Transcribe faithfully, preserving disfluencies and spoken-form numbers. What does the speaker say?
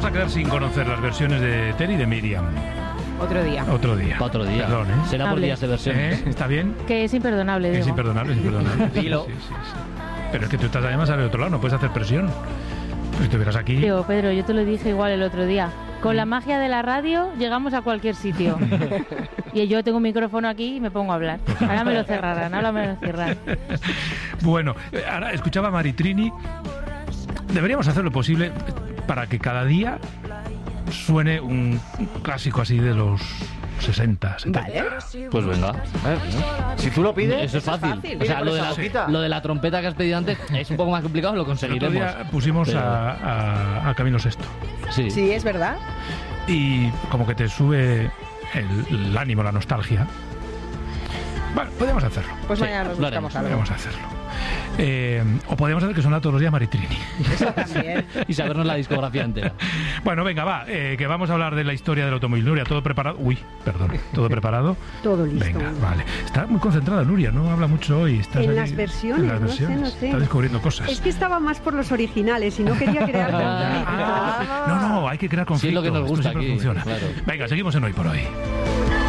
a quedar sin conocer las versiones de Ter y de Miriam. Otro día. Otro día. Otro día. Perdón, ¿eh? Será por Hable. días de versiones. ¿Eh? ¿Está bien? Que es imperdonable, Es digo. imperdonable, es imperdonable. Dilo. Sí, sí, sí. Pero es que tú estás además al otro lado, no puedes hacer presión. Pues si estuvieras aquí... Digo, Pedro, yo te lo dije igual el otro día. Con la magia de la radio llegamos a cualquier sitio. Y yo tengo un micrófono aquí y me pongo a hablar. Ahora me lo cerrarán, ahora me lo cierran. Bueno, eh, ahora escuchaba a Maritrini. Deberíamos hacer lo posible para que cada día suene un clásico así de los sesenta, setenta. Vale. Pues venga. Eh, Si tú lo pides, Eso es fácil. fácil. O sea, Mira, lo de, con la, esa boquita. lo de la trompeta que has pedido antes es un poco más complicado, lo El otro conseguiremos. día pusimos Pero- a, a, a Camilo sexto Sí. Sí, es verdad. y como que te sube el, el ánimo, la nostalgia. Bueno, podríamos hacerlo. Pues Sí, mañana nos lo buscamos algo. Podríamos hacerlo. Eh, o podríamos hacer que suena todos los días Maritrini. Eso también. Y sabernos la discografía entera. Bueno, venga, va, eh, que vamos a hablar de la historia del automóvil. Nuria, ¿todo preparado? Uy, perdón, ¿todo preparado? Todo listo. Venga, vale. Está muy concentrada Nuria, no habla mucho hoy. Estás En aquí- las versiones, en las no sé, versiones. no sé. Está descubriendo cosas. Es que estaba más por los originales y no quería crear conflicto. Ah, no, no, hay que crear conflictos. Sí, es lo que nos gusta Esto siempre aquí, funciona. claro. Venga, seguimos en Hoy por Hoy.